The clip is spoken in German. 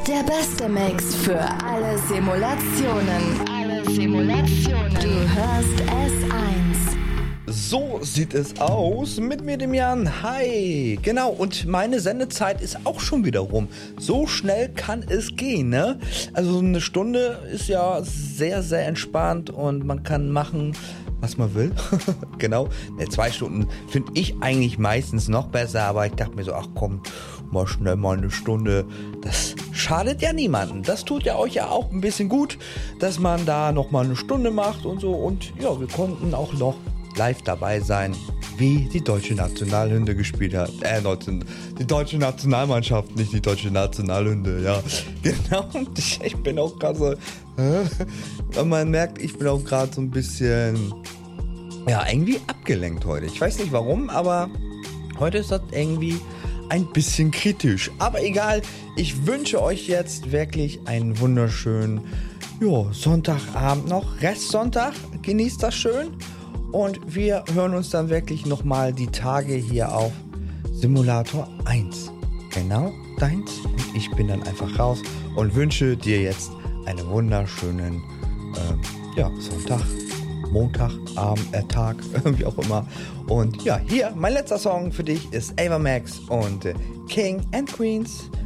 Der beste Mix für alle Simulationen. Du hörst S1. So sieht es aus mit mir, dem Jan. Hi. Genau, und meine Sendezeit ist auch schon wieder rum. So schnell kann es gehen, ne? Also eine Stunde ist ja sehr, sehr entspannt und man kann machen, was man will. Genau. 2 Stunden finde ich eigentlich meistens noch besser, aber ich dachte mir so, ach komm, mal schnell mal eine Stunde. Das schadet ja niemanden. Das tut ja euch ja auch ein bisschen gut, dass man da noch mal eine Stunde macht und so. Und ja, wir konnten auch noch live dabei sein, wie die deutsche Nationalhymne gespielt hat. Die deutsche Nationalmannschaft, nicht die deutsche Nationalhymne, ja. Genau, und ich bin auch gerade so, man merkt, ich bin auch gerade so ein bisschen, ja, irgendwie abgelenkt heute. Ich weiß nicht warum, aber heute ist das irgendwie ein bisschen kritisch. Aber egal, ich wünsche euch jetzt wirklich einen wunderschönen, Sonntagabend noch. Restsonntag, genießt das schön. Und wir hören uns dann wirklich nochmal die Tage hier auf Simulator 1. Genau, deins. Und ich bin dann einfach raus und wünsche dir jetzt einen wunderschönen Sonntag, Montag, Abend, Tag, wie auch immer. Und ja, hier, mein letzter Song für dich ist Ava Max und King and Queens.